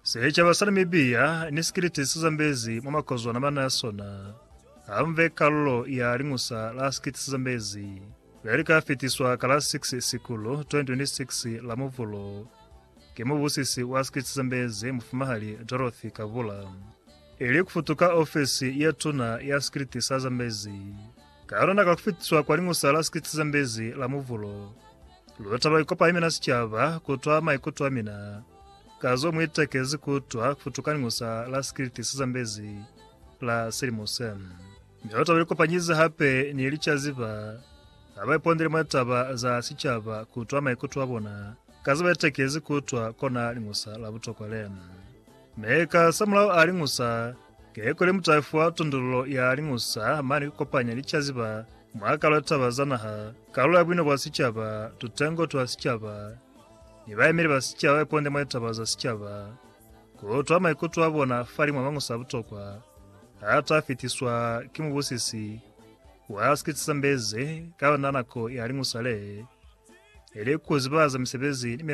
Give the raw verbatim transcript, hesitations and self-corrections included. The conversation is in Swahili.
secha basanamibiya nisikiriti sizambezi mwamakozwa na manasona amve kallo ya ringusa la skiti sizambezi verika fitiswa kala six sikulu twenty twenty-six la muvulo kimubusisi wa skiti sizambezi mfumahali Dorothy Kavula ili kufutuka ofisi ya tuna ya skiti sizambezi karona kakufitiswa kwa ringusa la skiti sizambezi la muvulo luotaba ikopa imena sichava kutwa maikutwa mina kazo mwitekezi kutwa kufutuka ringusa la skiti sizambezi la Sirimosem Mioto wiliko panyiza hape ni ilicha ziva Abai pondiri mwetaba za sichava kutwa maikutu wabona Kaza wetekezi kutwa kona ringusa la buto kwa lem Meka samulao a ringusa Keekole mutaifu wa tundulo ya ringusa Mani kukopanya ilicha ziva Mwaka lwetaba zanaha Kalula ya bwino wa sichava Tutengo tuwa sichava Nibai miri wa sichava pondiri mwetaba za sichava Kutwa maikutu wabona Fari mwamangusa buto kwa Hata fitiswa kimubusisi wa skiti sizambezi kawa nanako ya ringusale ili kuzibaza misebezi